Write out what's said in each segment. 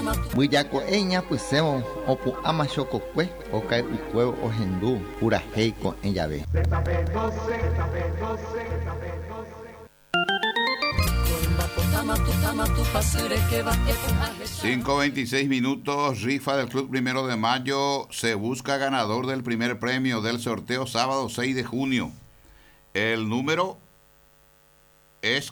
Muyako eña pusemo opu amashoko kwe okai ukwe ohendu pura heiko en llave. 5:26 minutos, rifa del Club Primero de Mayo. Se busca ganador del primer premio del sorteo sábado 6 de junio. El número es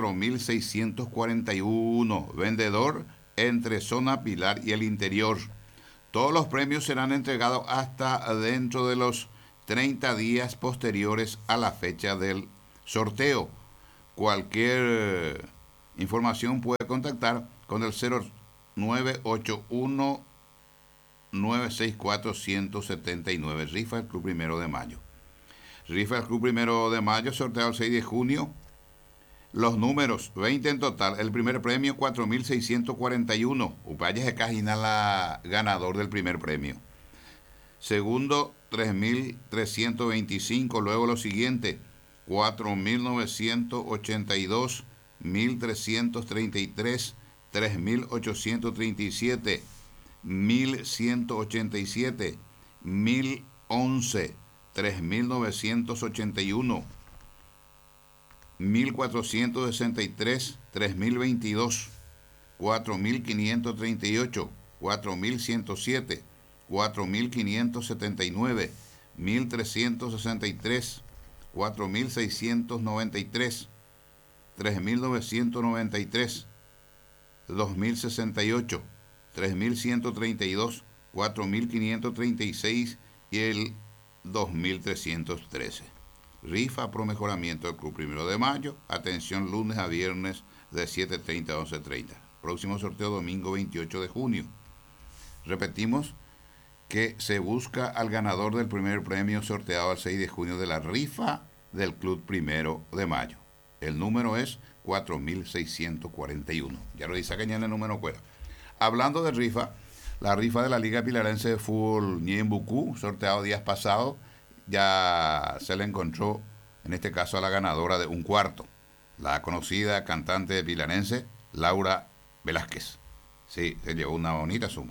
4641. Vendedor entre Zona Pilar y el interior. Todos los premios serán entregados hasta dentro de los 30 días posteriores a la fecha del sorteo. Cualquier información puede contactar con el 0981 964 179. Rifa del Club Primero de Mayo. Rifa del Club Primero de Mayo, sorteado el 6 de junio. Los números, 20 en total. El primer premio, 4.641. Upayas de Cajinala, ganador del primer premio. Segundo, 3.325. Luego lo siguiente, 4.982, 1.333, 3.837, 1.187, 1.011, 3.981, 1.463, 3.022, 4.538, 4.107, 4.579, 1.363, 4.693, 3.993, 2.068, 3.132, 4.536 y el 2.313. Rifa pro mejoramiento del Club Primero de Mayo. Atención, lunes a viernes de 7:30 a 11:30. Próximo sorteo domingo 28 de junio. Repetimos que se busca al ganador del primer premio sorteado el 6 de junio de la rifa del Club Primero de Mayo. El número es 4641. Ya lo dice Cañana, el número fuera. Hablando de rifa, la rifa de la Liga Pilarense de Fútbol Ñembucú, sorteado días pasados, ya se le encontró, en este caso, a la ganadora de un cuarto, la conocida cantante pilarense Laura Velázquez. Sí, se llevó una bonita suma.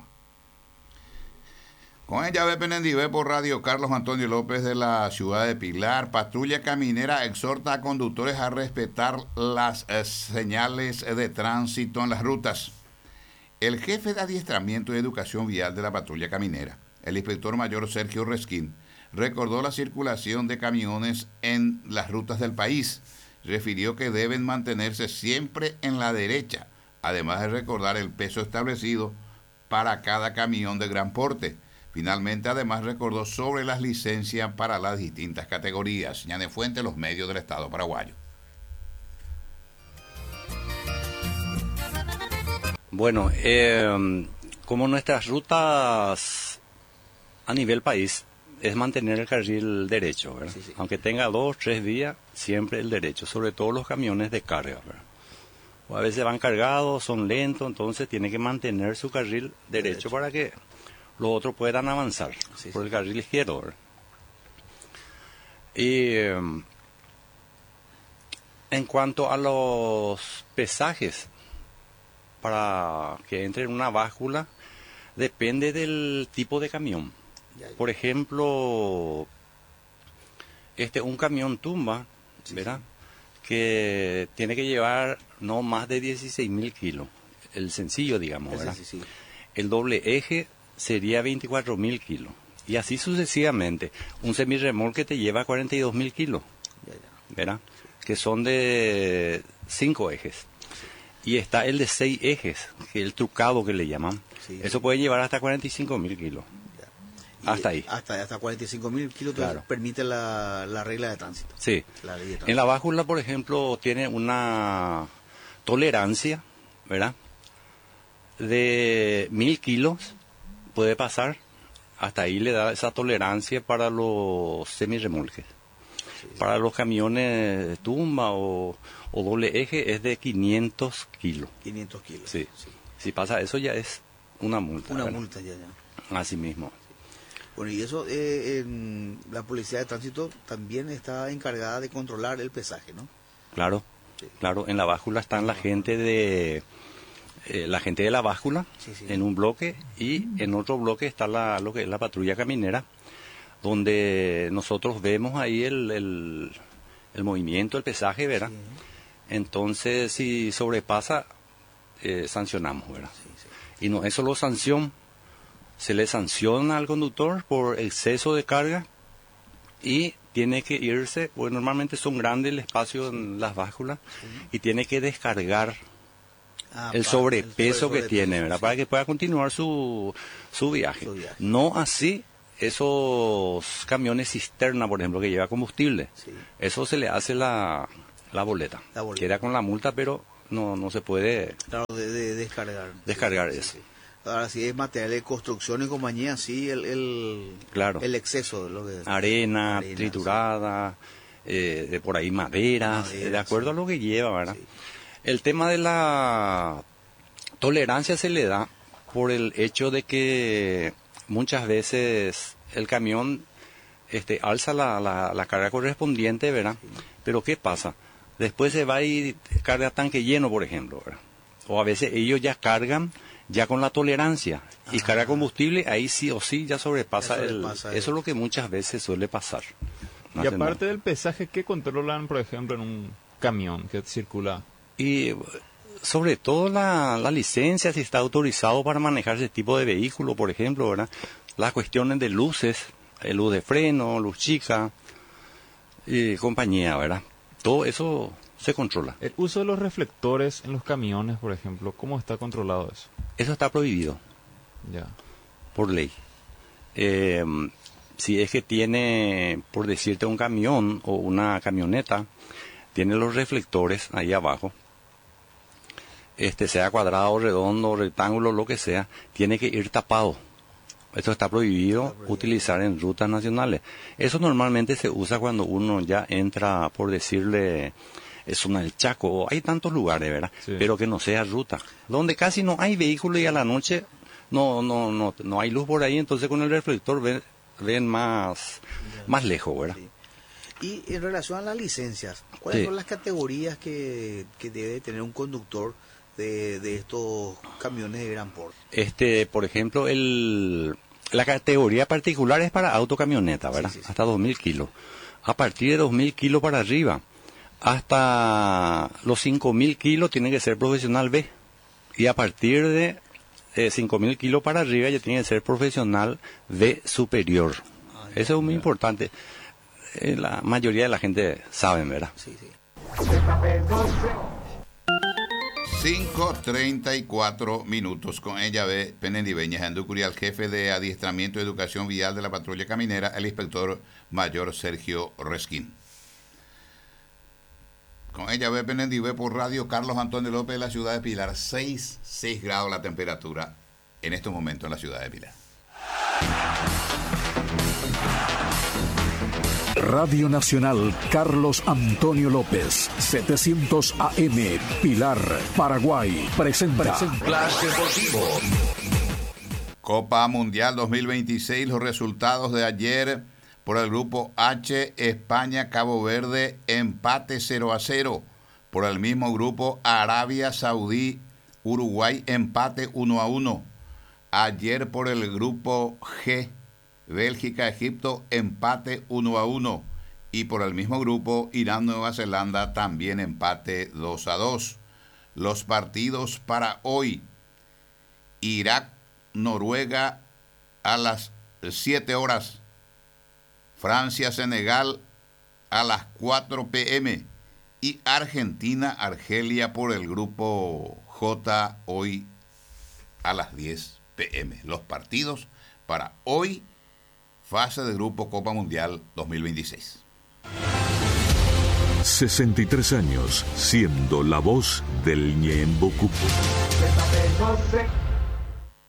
Con ella ve Penendivé por Radio Carlos Antonio López de la ciudad de Pilar. Patrulla Caminera exhorta a conductores a respetar las señales de tránsito en las rutas. El jefe de adiestramiento y educación vial de la Patrulla Caminera, el inspector mayor Sergio Resquín, recordó la circulación de camiones en las rutas del país. Refirió que deben mantenerse siempre en la derecha, además de recordar el peso establecido para cada camión de gran porte. Finalmente, además, recordó sobre las licencias para las distintas categorías. Ñane Fuente, los medios del Estado paraguayo. Bueno, como nuestras rutas a nivel país es mantener el carril derecho, ¿verdad? Sí, sí. Aunque tenga 2, 3 vías, siempre el derecho, sobre todo los camiones de carga, ¿verdad? O a veces van cargados, son lentos, entonces tiene que mantener su carril derecho para que los otros puedan avanzar por el carril izquierdo, ¿verdad? Y en cuanto a los pesajes, para que entre en una báscula, depende del tipo de camión. Por ejemplo, un camión tumba, ¿verdad? Que tiene que llevar no más de 16.000 kilos, el sencillo, digamos, ¿verdad? Sí. El doble eje sería 24.000 kilos, y así sucesivamente. Un semirremolque te lleva 42.000 kilos, ¿verdad? Que son de 5 ejes. Y está el de 6 ejes, que es el trucado que le llaman. Sí, eso puede llevar hasta 45.000 kilos. Hasta ahí. Hasta 45.000 kilos, claro. Permite la regla de tránsito. Sí. La ley de tránsito. En la báscula, por ejemplo, tiene una tolerancia, ¿verdad? De 1.000 kilos puede pasar. Hasta ahí le da esa tolerancia para los semirremolques. Sí. Para los camiones de tumba o doble eje es de 500 kilos. 500 kilos. Sí. Si pasa eso ya es una multa. Una multa ya. Así mismo. Bueno, y eso, la policía de tránsito también está encargada de controlar el pesaje, ¿no? Claro, sí. Claro, en la báscula están la gente de la gente de la báscula Sí, sí. en un bloque, y en otro bloque está lo que es la patrulla caminera, donde nosotros vemos ahí el movimiento, el pesaje, ¿verdad? Sí. Entonces, si sobrepasa, sancionamos, ¿verdad? Sí, sí. Y no es solo sanción, se le sanciona al conductor por exceso de carga y tiene que irse, pues normalmente son grandes el espacio en las básculas, y tiene que descargar el sobrepeso que tiene, ¿verdad? Sí. Para que pueda continuar su viaje. Su viaje. No así esos camiones cisterna, por ejemplo, que lleva combustible. Sí. Eso se le hace la boleta. La boleta. Queda con la multa, pero no se puede Claro, de descargar. descargar Sí, eso. sí. Ahora, si es material de construcción y compañía, sí, Claro. el exceso de lo que Arena, Arena, triturada, de por ahí maderas, Madera, de acuerdo sí. a lo que lleva, ¿verdad? Sí. El tema de la tolerancia se le da por el hecho de que muchas veces el camión alza la carga correspondiente, ¿verdad? Pero ¿qué pasa? Después se va y carga tanque lleno, por ejemplo, ¿verdad? O a veces ellos ya cargan ya con la tolerancia y carga combustible, ahí sí o sí ya sobrepasa, sobrepasa eso es lo que muchas veces suele pasar. No Y hace aparte nada. del pesaje, ¿qué controlan, por ejemplo, en un camión que circula? Y sobre todo la licencia, si está autorizado para manejar ese tipo de vehículo, por ejemplo, ¿verdad? Las cuestiones de luces, luz de freno, luz chica, y compañía, ¿verdad? Todo eso se controla. El uso de los reflectores en los camiones, por ejemplo, ¿cómo está controlado eso? Eso está prohibido Ya. por ley. Si es que tiene, por decirte, un camión o una camioneta, tiene los reflectores ahí abajo, sea cuadrado, redondo, rectángulo, lo que sea, tiene que ir tapado. Esto está prohibido utilizar en rutas nacionales. Eso normalmente se usa cuando uno ya entra, por decirle, es zona del Chaco, o hay tantos lugares, ¿verdad? Sí. Pero que no sea ruta, donde casi no hay vehículos y a la noche no hay luz por ahí, entonces con el reflector ven más lejos, ¿verdad? Sí. Y en relación a las licencias, ¿cuáles Sí. son las categorías que debe tener un conductor de estos camiones de gran porte? Por ejemplo, la categoría particular es para autocamioneta, ¿verdad? Sí, sí, sí. Hasta 2.000 kilos. A partir de 2.000 kilos para arriba, hasta los 5.000 kilos tiene que ser profesional B. Y a partir de 5.000 kilos para arriba ya tiene que ser profesional B superior. Eso es muy importante. La mayoría de la gente sabe, ¿verdad? Sí, sí. 5:34 minutos. Con ella ve Penendiveña Janducurial, jefe de adiestramiento y educación vial de la patrulla caminera, el inspector mayor Sergio Resquín. Con ella ve Penendive por radio Carlos Antonio López de la ciudad de Pilar. 6 grados la temperatura en estos momentos en la ciudad de Pilar. Radio Nacional Carlos Antonio López, 700 AM, Pilar, Paraguay, presenta Flash Deportivo. Copa Mundial 2026, los resultados de ayer por el grupo H, España, Cabo Verde, empate 0-0. Por el mismo grupo, Arabia Saudí, Uruguay, empate 1-1. Ayer por el grupo G, Bélgica, Egipto, empate 1-1. Y por el mismo grupo, Irán, Nueva Zelanda, también empate 2-2. Los partidos para hoy: Irak, Noruega a las 7 horas. Francia, Senegal a las 4 p.m. Y Argentina, Argelia por el grupo J hoy a las 10 p.m. Los partidos para hoy, fase de grupo Copa Mundial 2026. 63 años siendo la voz del Ñeembucú.